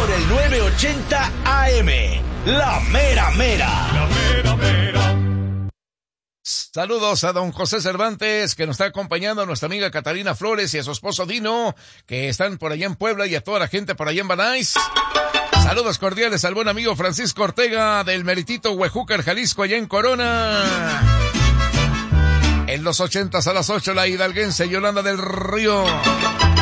por el 980 AM. La mera mera. La mera mera. Saludos a don José Cervantes, que nos está acompañando, a nuestra amiga Catalina Flores y a su esposo Dino, que están por allá en Puebla, y a toda la gente por allá en Banais. Saludos cordiales al buen amigo Francisco Ortega del Meritito Huejúcar, Jalisco, allá en Corona. En los 80s a las 8, la hidalguense Yolanda del Río.